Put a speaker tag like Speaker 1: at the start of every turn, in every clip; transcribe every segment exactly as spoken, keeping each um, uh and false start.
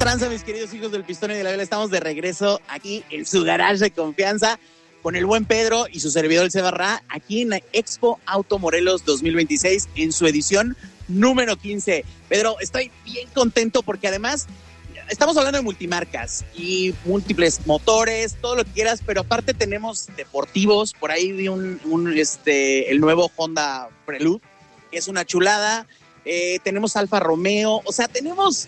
Speaker 1: tranza, mis queridos hijos del Pistón y de la Vela? Estamos de regreso aquí en su garage de confianza con el buen Pedro y su servidor el Sebarra, aquí en la Expo Auto Morelos dos mil veintiséis en su edición número quince. Pedro, estoy bien contento porque además estamos hablando de multimarcas y múltiples motores, todo lo que quieras, pero aparte tenemos deportivos. Por ahí vi un, un este el nuevo Honda Prelude, que es una chulada. Eh, tenemos Alfa Romeo, o sea, tenemos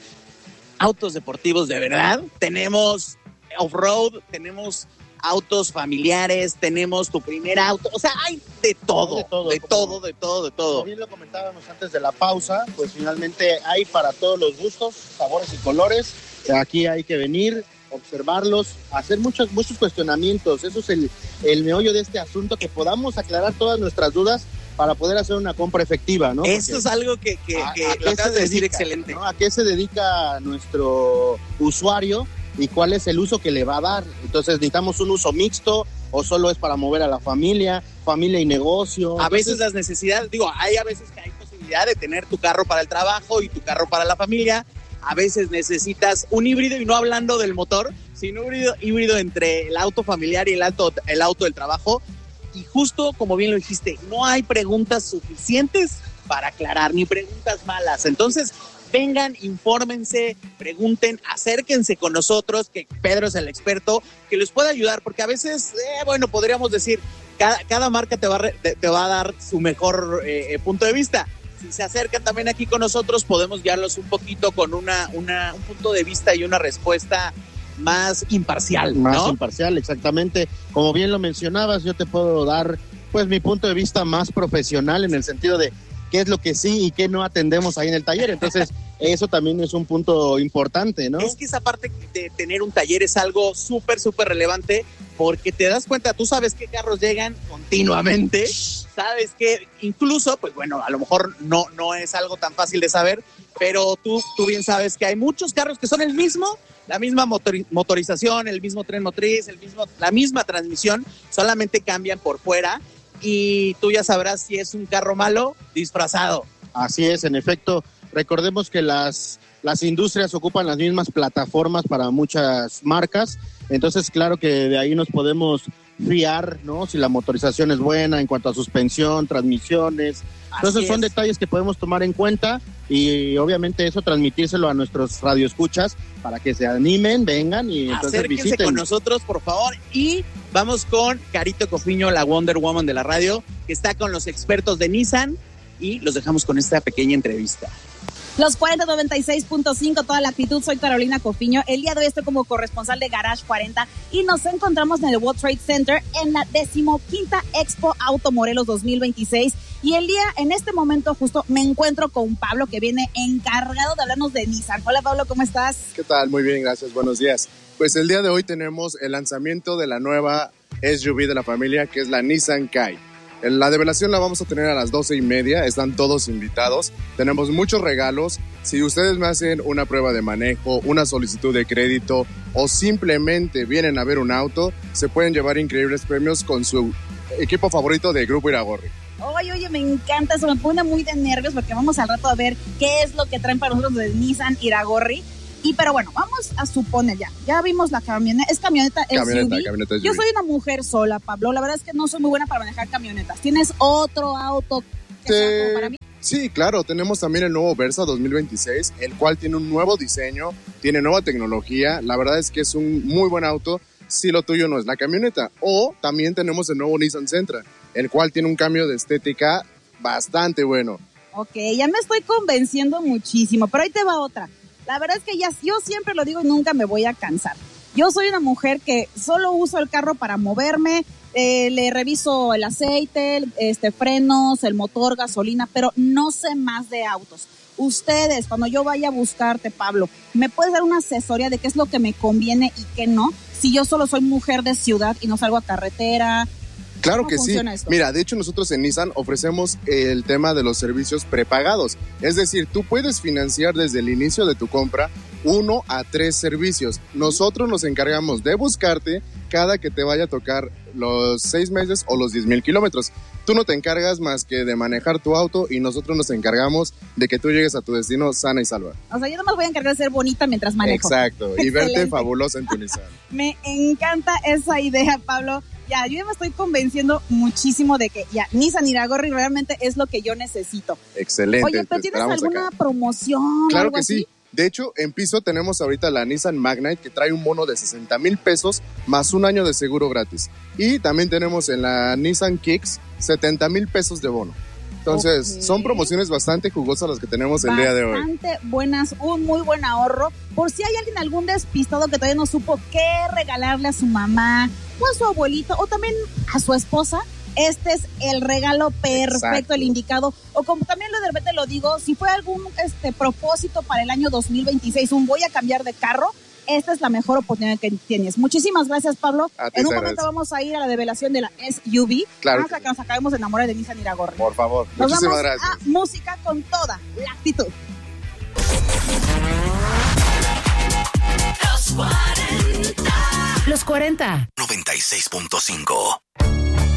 Speaker 1: autos deportivos de verdad, tenemos off-road, tenemos autos familiares, tenemos tu primer auto, o sea, hay de todo, de todo, de todo, de todo, de todo.
Speaker 2: Como bien lo comentábamos antes de la pausa, pues finalmente hay para todos los gustos, sabores y colores. Aquí hay que venir, observarlos, hacer muchos, muchos cuestionamientos. Eso es el, el meollo de este asunto, que podamos aclarar todas nuestras dudas para poder hacer una compra efectiva, ¿no?
Speaker 1: Esto
Speaker 2: Porque
Speaker 1: es algo que, que,
Speaker 2: a,
Speaker 1: que
Speaker 2: a
Speaker 1: lo acabas de decir
Speaker 2: dedica,
Speaker 1: excelente.
Speaker 2: ¿no? ¿A qué se dedica nuestro usuario y cuál es el uso que le va a dar? Entonces, ¿necesitamos un uso mixto o solo es para mover a la familia, familia y negocio?
Speaker 1: A
Speaker 2: Entonces,
Speaker 1: veces las necesidades, digo, hay a veces que hay posibilidad de tener tu carro para el trabajo y tu carro para la familia. A veces necesitas un híbrido, y no hablando del motor, sino un híbrido, híbrido entre el auto familiar y el auto, el auto del trabajo. Y justo como bien lo dijiste, no hay preguntas suficientes para aclarar, ni preguntas malas. Entonces, vengan, infórmense, pregunten, acérquense con nosotros, que Pedro es el experto, que les pueda ayudar, porque a veces, eh, bueno, podríamos decir, cada, cada marca te va, a re, te, te va a dar su mejor eh, punto de vista. Si se acercan también aquí con nosotros, podemos guiarlos un poquito con una, una, un punto de vista y una respuesta más imparcial, ¿no?
Speaker 2: Más imparcial, exactamente. Como bien lo mencionabas, yo te puedo dar pues mi punto de vista más profesional, en el sentido de qué es lo que sí y qué no atendemos ahí en el taller. Entonces, eso también es un punto importante, ¿no?
Speaker 1: Es que esa parte de tener un taller es algo súper, súper relevante, porque te das cuenta, tú sabes qué carros llegan continuamente, sabes que incluso, pues bueno, a lo mejor no, no es algo tan fácil de saber, pero tú, tú bien sabes que hay muchos carros que son el mismo, la misma motor, motorización, el mismo tren motriz, el mismo, la misma transmisión, solamente cambian por fuera, y tú ya sabrás si es un carro malo disfrazado.
Speaker 2: Así es, en efecto. Recordemos que las, las industrias ocupan las mismas plataformas para muchas marcas, entonces claro que de ahí nos podemos fiar, ¿no? Si la motorización es buena en cuanto a suspensión, transmisiones. Entonces son detalles que podemos tomar en cuenta, y obviamente eso transmitírselo a nuestros radioescuchas para que se animen, vengan y entonces
Speaker 1: acérquense
Speaker 2: visiten
Speaker 1: con nosotros, por favor. Y vamos con Carito Cofiño, la Wonder Woman de la radio, que está con los expertos de Nissan, y los dejamos con esta pequeña entrevista.
Speaker 3: Los cuarenta noventa y seis punto cinco, toda la actitud. Soy Carolina Cofiño. El día de hoy estoy como corresponsal de Garage cuarenta y nos encontramos en el World Trade Center en la decimoquinta Expo Auto Morelos dos mil veintiséis. Y el día, en este momento justo, me encuentro con Pablo, que viene encargado de hablarnos de Nissan. Hola Pablo, ¿cómo estás?
Speaker 4: ¿Qué tal? Muy bien, gracias. Buenos días. Pues el día de hoy tenemos el lanzamiento de la nueva S U V de la familia, que es la Nissan Qai. La develación la vamos a tener a las doce y media, están todos invitados, tenemos muchos regalos. Si ustedes me hacen una prueba de manejo, una solicitud de crédito o simplemente vienen a ver un auto, se pueden llevar increíbles premios con su equipo favorito de Grupo Iragorri.
Speaker 3: Oye, oye, me encanta eso, me pone muy de nervios porque vamos al rato a ver qué es lo que traen para nosotros de Nissan Iragorri. Y pero bueno, vamos a suponer ya, ya vimos la camioneta, es camioneta S U V.
Speaker 4: Camioneta, camioneta S U V.
Speaker 3: Yo soy una mujer sola, Pablo, la verdad es que no soy muy buena para manejar camionetas. ¿Tienes otro auto que
Speaker 4: Te...
Speaker 3: sea como para mí?
Speaker 4: Sí, claro, tenemos también el nuevo Versa dos mil veintiséis, el cual tiene un nuevo diseño, tiene nueva tecnología, la verdad es que es un muy buen auto si lo tuyo no es la camioneta. O también tenemos el nuevo Nissan Sentra, el cual tiene un cambio de estética bastante bueno.
Speaker 3: Ok, ya me estoy convenciendo muchísimo, pero ahí te va otra. La verdad es que ya, yo siempre lo digo y nunca me voy a cansar. Yo soy una mujer que solo uso el carro para moverme, eh, le reviso el aceite, este, frenos, el motor, gasolina, pero no sé más de autos. Ustedes, cuando yo vaya a buscarte, Pablo, ¿me puedes dar una asesoría de qué es lo que me conviene y qué no? Si yo solo soy mujer de ciudad y no salgo a carretera.
Speaker 4: Claro que sí.
Speaker 3: Esto?
Speaker 4: Mira, de hecho nosotros en Nissan ofrecemos el tema de los servicios prepagados. Es decir, tú puedes financiar desde el inicio de tu compra uno a tres servicios. Nosotros nos encargamos de buscarte cada que te vaya a tocar los seis meses o los diez mil kilómetros. Tú no te encargas más que de manejar tu auto y nosotros nos encargamos de que tú llegues a tu destino sana y salva.
Speaker 3: O sea, yo nomás voy a encargar de ser bonita mientras manejo.
Speaker 4: Exacto, y
Speaker 3: Excelente.
Speaker 4: verte fabulosa en tu Nissan.
Speaker 3: Me encanta esa idea, Pablo. Ya, yo ya me estoy convenciendo muchísimo de que ya Nissan Iragorri realmente es lo que yo necesito.
Speaker 4: Excelente.
Speaker 3: Oye, ¿pero tienes alguna
Speaker 4: acá.
Speaker 3: promoción?
Speaker 4: Claro
Speaker 3: algo
Speaker 4: que
Speaker 3: así?
Speaker 4: sí. De hecho, en piso tenemos ahorita la Nissan Magnite que trae un bono de sesenta mil pesos más un año de seguro gratis. Y también tenemos en la Nissan Kicks setenta mil pesos de bono. Entonces, okay. Son promociones bastante jugosas las que tenemos el
Speaker 3: bastante
Speaker 4: día de hoy.
Speaker 3: Bastante buenas, un muy buen ahorro. Por si hay alguien, algún despistado que todavía no supo qué regalarle a su mamá o a su abuelito o también a su esposa, este es el regalo perfecto, exacto. El indicado. O como también lo de repente lo digo, si fue algún este propósito para el año dos mil veintiséis, un voy a cambiar de carro, esta es la mejor oportunidad que tienes. Muchísimas gracias, Pablo. En un momento vamos a ir a la develación de la S U V.
Speaker 4: Claro.
Speaker 3: Hasta que nos acabemos de enamorar de Nissan Iragorri.
Speaker 4: Por favor.
Speaker 3: Nos
Speaker 4: Muchísimas
Speaker 3: vamos
Speaker 4: gracias.
Speaker 3: A música con toda la actitud.
Speaker 5: Los cuarenta.
Speaker 6: noventa y seis punto cinco.